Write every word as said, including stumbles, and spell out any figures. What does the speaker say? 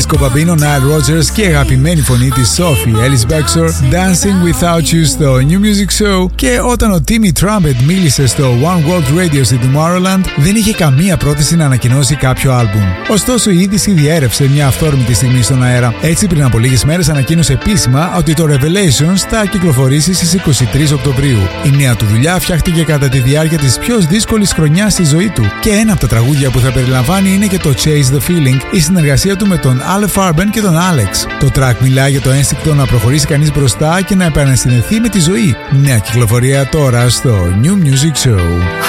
Disco Bambino, Nile Rodgers και η αγαπημένη φωνή της Sophie Ellis Bextor, Dancing Without You στο New Music Show. Και όταν ο Timmy Trumpet μίλησε στο One World Radio στη Tomorrowland, δεν είχε καμία πρόθεση να ανακοινώσει κάποιο άλμπουμ. Ωστόσο, η είδηση διέρευσε μια αυθόρμητη στιγμή στον αέρα. Έτσι, πριν από λίγες μέρες ανακοίνωσε επίσημα ότι το Revelations θα κυκλοφορήσει στις είκοσι τρεις Οκτωβρίου. Η νέα του δουλειά φτιάχτηκε κατά τη διάρκεια της πιο δύσκολης χρονιάς στη ζωή του. Και ένα από τα τραγούδια που θα περιλαμβάνει είναι και το Chase the Feeling, η συνεργασία του με τον Ale Farben και τον Alex. Το track μιλάει για το ένστικτο να προχωρήσει κανείς μπροστά και να επανασυνδεθεί με τη ζωή. Νέα κυκλοφορία τώρα στο New Music Show.